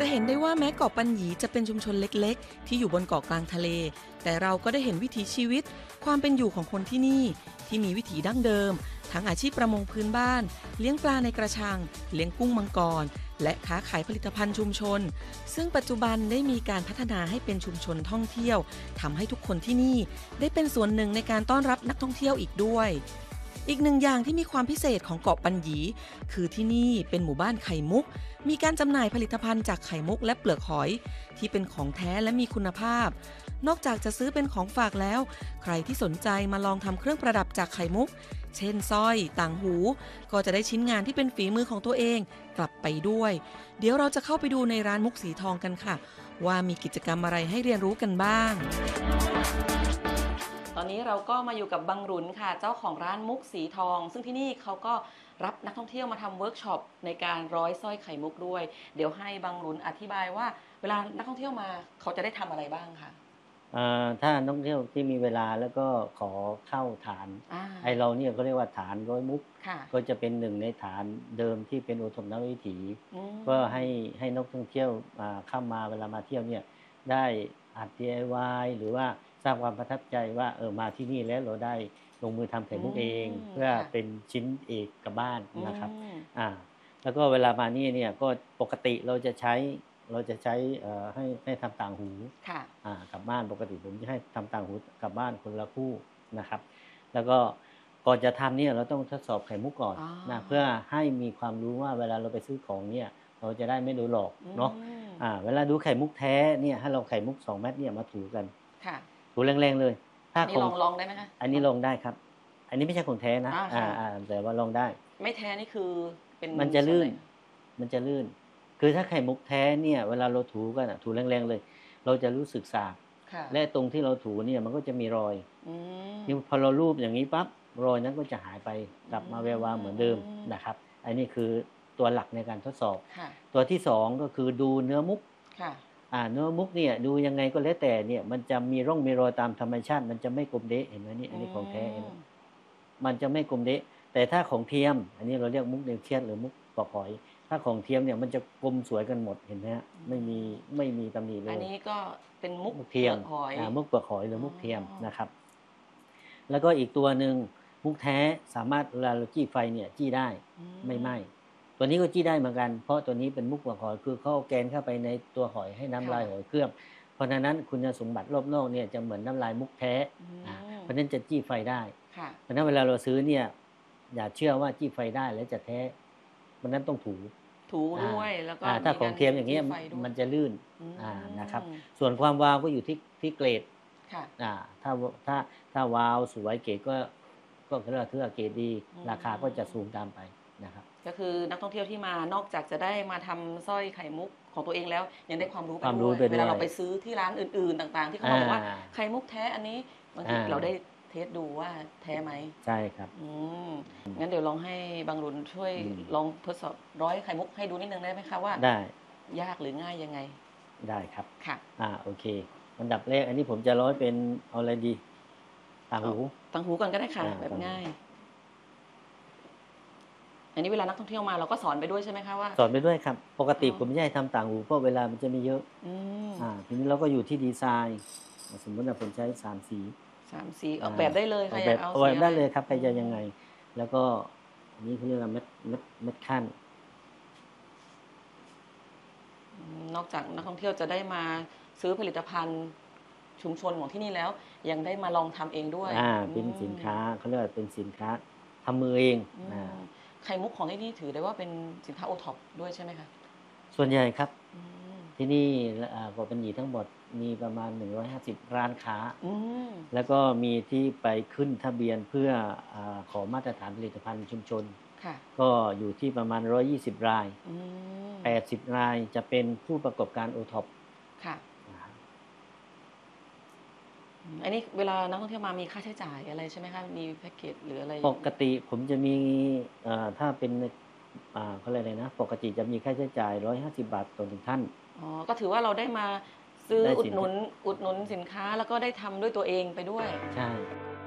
จะเห็นได้ว่าแม้เกาะปัญญีจะเป็นชุมชนเล็กๆที่อยู่บนเกาะกลางทะเลแต่เราก็ได้เห็นวิถีชีวิตความเป็นอยู่ของคนที่นี่ที่มีวิถีดั้งเดิมทั้งอาชีพประมงพื้นบ้านเลี้ยงปลาในกระชังเลี้ยงกุ้งมังกรและค้าขายผลิตภัณฑ์ชุมชนซึ่งปัจจุบันได้มีการพัฒนาให้เป็นชุมชนท่องเที่ยวทำให้ทุกคนที่นี่ได้เป็นส่วนหนึ่งในการต้อนรับนักท่องเที่ยวอีกด้วยอีกหนึ่งอย่างที่มีความพิเศษของเกาะปัญญีคือที่นี่เป็นหมู่บ้านไข่มุกมีการจำหน่ายผลิตภัณฑ์จากไข่มุกและเปลือกหอยที่เป็นของแท้และมีคุณภาพนอกจากจะซื้อเป็นของฝากแล้วใครที่สนใจมาลองทำเครื่องประดับจากไข่มุกเช่นสร้อยต่างหูก็จะได้ชิ้นงานที่เป็นฝีมือของตัวเองกลับไปด้วยเดี๋ยวเราจะเข้าไปดูในร้านมุกสีทองกันค่ะว่ามีกิจกรรมอะไรให้เรียนรู้กันบ้างตอนนี้เราก็มาอยู่กับบังรุนค่ะเจ้าของร้านมุกสีทองซึ่งที่นี่เขาก็รับนักท่องเที่ยวมาทำเวิร์กช็อปในการร้อยสร้อยไข่มุกด้วยเดี๋ยวให้บังรุนอธิบายว่าเวลานักท่องเที่ยวมาเขาจะได้ทำอะไรบ้างค่ะถ้านักท่องเที่ยวที่มีเวลาแล้วก็ขอเข้าฐานไอเราเนี่ยก็เรียกว่าฐานร้อยมุกก็จะเป็นหนึ่งในฐานเดิมที่เป็นโอทมนวิถีก็ให้นักท่องเที่ยวเข้ามาเวลามาเที่ยวเนี่ยได้หัด DIY หรือว่าสร้างความประทับใจว่ามาที่นี่แล้วเราได้ลงมือทำไข่มุกเองเพื่อเป็นชิ้นเอกกับบ้านนะครับแล้วก็เวลามานี่เนี่ยก็ปกติเราจะใช้ให้ทำต่างหูกลับบ้านปกติผมจะให้ทำต่างหูกลับบ้านคนละคู่นะครับแล้วก็ก่อนจะทำเนี่ยเราต้องทดสอบไข่มุกก่อนนะเพื่อให้มีความรู้ว่าเวลาเราไปซื้อของเนี่ยเราจะได้ไม่โดนหลอกเนาะเวลาดูไข่มุกแท้เนี่ยให้เราไข่มุก2 เม็ดเนี่ยมาถูกันถูแรงๆเลยถ้าของลองได้ไหมคะอันนี้ลองได้ครับอันนี้ไม่ใช่ของแท้นะแต่ว่าลองได้ไม่แท้นี่คือเป็นมันจะลื่นคือถ้าไข่มุกแท้เนี่ยเวลาเราถูกันถูแรงๆเลยเราจะรู้สึกสากและตรงที่เราถูเนี่ยมันก็จะมีรอยนี่พอเราลูบอย่างนี้ปั๊บรอยนั้นก็จะหายไปกลับมาแวววาวเหมือนเดิมนะครับอันนี้คือตัวหลักในการทดสอบตัวที่2ก็คือดูเนื้อมุกเนื้อมุกเนี่ยดูยังไงก็แล้วแต่เนี่ยมันจะมีร่องมีรอยตามธรรมชาติมันจะไม่กลมเดะเห็นไหมนี่อันนี้ของแท้มันจะไม่กลมเดะแต่ถ้าของเทียมอันนี้เราเรียกมุกเนวเครียดหรือมุกปอกหอยถ้าของเทียมเนี่ยมันจะกลมสวยกันหมดเห็นไหมฮะไม่มีตำหนิเลยอันนี้ก็เป็นมุกเทียมมุกเปลือกหอยหรือมุกเทียมนะครับแล้วก็อีกตัวหนึ่งมุกแท้สามารถเวลาเราจี้ไฟเนี่ยจี้ได้ไม่ไหม้ตัวนี้ก็จี้ได้เหมือนกันเพราะตัวนี้เป็นมุกเปลือกหอยคือเขาเอาแกนเข้าไปในตัวหอยให้น้ำลายหอยเคลือบเพราะฉะนั้นคุณสมบัติรอบนอกเนี่ยจะเหมือนน้ำลายมุกแท้เพราะฉะนั้นจะจี้ไฟได้เพราะฉะนั้นเวลาเราซื้อเนี่ยอย่าเชื่อว่าจี้ไฟได้แล้วจะแท้เพราะนั้นต้องถูด้วยแล้วก็ถ้าของเทียมอย่างเงี้ยมันจะลื่นนะครับส่วนความวาวก็อยู่ที่เกรดถ้าวาวสวยเกรดก็เรียกว่าเกรดดีราคาก็จะสูงตามไปนะครับก็คือนักท่องเที่ยวที่มานอกจากจะได้มาทำสร้อยไข่มุกของตัวเองแล้วยังได้ความรู้ไปด้วยเวลาเราไปซื้อที่ร้านอื่นๆต่างๆที่เขาบอกว่าไข่มุกแท้อันนี้บางทีเราได้เทสดูว่าแท้ไหมใช่ครับงั้นเดี๋ยวลองให้บางรุ่นช่วยลองทดสอบร้อยไข่มุกให้ดูนิดนึงได้ไหมคะว่าได้ยากหรือง่ายยังไงได้ครับค่ะโอเคอันดับแรกอันนี้ผมจะร้อยเป็นเอาอะไรดีต่างหูก่อนก็ได้ค่ะแบบง่ายอันนี้เวลานักท่องเที่ยวมาเราก็สอนไปด้วยใช่ไหมคะว่าสอนไปด้วยครับปกติผมไม่ให้ทำต่างหูเพราะเวลามันจะไม่เยอะทีนี้เราก็อยู่ที่ดีไซน์สมมติว่าผมใช้3 สีออกแบบได้เลยใครอยากเอาแบบได้เลยครับใครจะยังไงแล้วก็อันนี้เขาเรียกว่าเม็ดขั้นนอกจากนักท่องเที่ยวจะได้มาซื้อผลิตภัณฑ์ชุมชนของที่นี่แล้วยังได้มาลองทำเองด้วยเป็นสินค้าเขาเรียกว่าเป็นสินค้าทำมือเองไข่มุกของที่นี่ถือได้ว่าเป็นสินค้าโอท็อปด้วยใช่ไหมคะส่วนใหญ่ครับที่นี่เกาะปัญญีทั้งหมดมีประมาณ150ร้านค้าแล้วก็มีที่ไปขึ้นทะเบียนเพื่อขอมาตรฐานผลิตภัณฑ์ชุมชนก็อยู่ที่ประมาณ120 ราย80 รายจะเป็นผู้ประกอบการโอท็อปอันนี้เวลานักท่องเที่ยวมามีค่าใช้จ่ายอะไรใช่ไหมคะมีแพ็กเกจหรืออะไรปกติผมจะมีถ้าเป็นเขาเรียกอะไรนะปกติจะมีค่าใช้จ่าย150 บาทต่อ1 ท่านก็ถือว่าเราได้มาซื้ออุดหนุนสินค้าแล้วก็ได้ทำด้วยตัวเองไปด้วยใช่